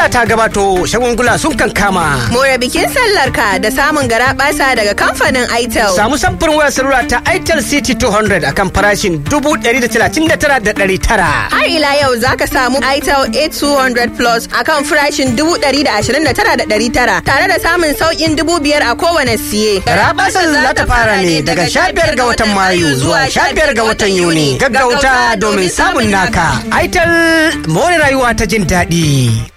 sallah ta gabato, shagungula sun kankama. More bikin sallar ka da samun garaɓasa daga kamfanin Itel. Samu samfurin wayar salula ta Itel City 200 akan farashin 139,900. Har ila yau zaka samu Itel A200 Plus akan farashin 129,900 tare da samun sauƙin 5,000 a kowane siye. Garaɓasar za ta fara ne daga 15 ga watan Mayu zuwa 15 ga watan Yuni. Gaggauta domin samun naka. Itel more rayuwa ta jin daɗi.